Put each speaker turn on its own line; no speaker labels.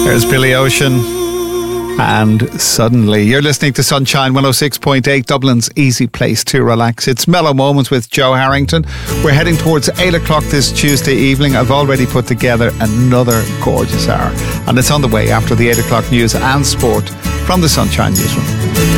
There's Billy Ocean and Suddenly. You're listening to Sunshine 106.8, Dublin's easy place to relax. It's Mellow Moments with Joe Harrington. We're heading towards 8 o'clock this Tuesday evening. I've already put together another gorgeous hour, and it's on the way after the 8 o'clock news and sport from the Sunshine Newsroom.